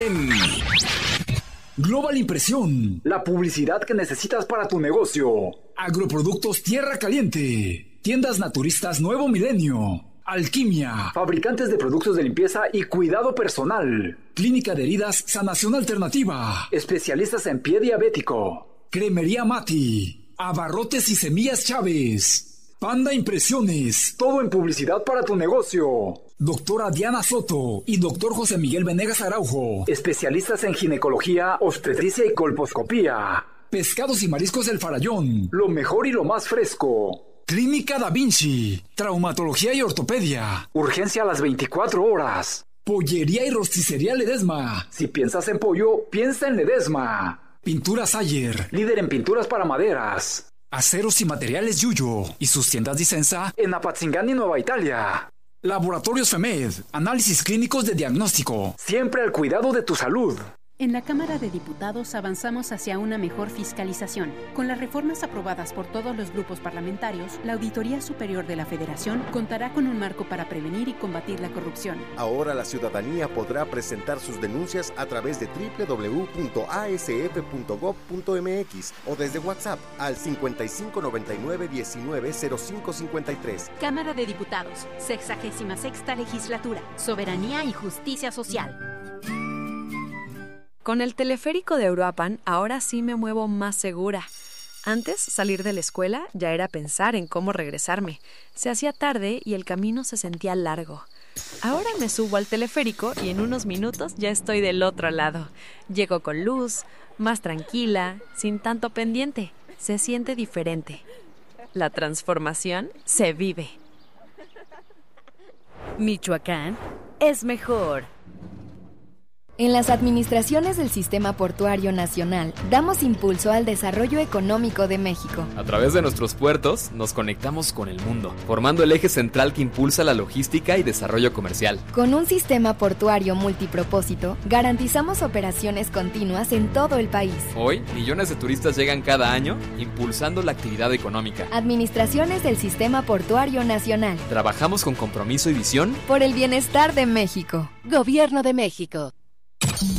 Global Impresión, la publicidad que necesitas para tu negocio. Agroproductos Tierra Caliente, tiendas naturistas Nuevo Milenio, Alquimia, fabricantes de productos de limpieza y cuidado personal. Clínica de Heridas Sanación Alternativa, especialistas en pie diabético. Cremería Mati, Abarrotes y Semillas Chávez. Panda Impresiones, todo en publicidad para tu negocio. Doctora Diana Soto y doctor José Miguel Venegas Araujo, especialistas en ginecología, obstetricia y colposcopía. Pescados y mariscos del Farallón, lo mejor y lo más fresco. Clínica Da Vinci, traumatología y ortopedia. Urgencia a las 24 horas. Pollería y rosticería Ledesma. Si piensas en pollo, piensa en Ledesma. Pintura Sayer, líder en pinturas para maderas. Aceros y materiales Yuyo y sus tiendas Disensa en Apatzingán y Nueva Italia. Laboratorios FEMED, análisis clínicos de diagnóstico. Siempre al cuidado de tu salud. En la Cámara de Diputados avanzamos hacia una mejor fiscalización. Con las reformas aprobadas por todos los grupos parlamentarios, la Auditoría Superior de la Federación contará con un marco para prevenir y combatir la corrupción. Ahora la ciudadanía podrá presentar sus denuncias a través de www.asf.gov.mx o desde WhatsApp al 5599190553. Cámara de Diputados, 66ª Legislatura, Soberanía y Justicia Social. Con el teleférico de Uruapan, ahora sí me muevo más segura. Antes, salir de la escuela ya era pensar en cómo regresarme. Se hacía tarde y el camino se sentía largo. Ahora me subo al teleférico y en unos minutos ya estoy del otro lado. Llego con luz, más tranquila, sin tanto pendiente. Se siente diferente. La transformación se vive. Michoacán es mejor. En las administraciones del Sistema Portuario Nacional, damos impulso al desarrollo económico de México. A través de nuestros puertos, nos conectamos con el mundo, formando el eje central que impulsa la logística y desarrollo comercial. Con un sistema portuario multipropósito, garantizamos operaciones continuas en todo el país. Hoy, millones de turistas llegan cada año, impulsando la actividad económica. Administraciones del Sistema Portuario Nacional. Trabajamos con compromiso y visión por el bienestar de México. Gobierno de México.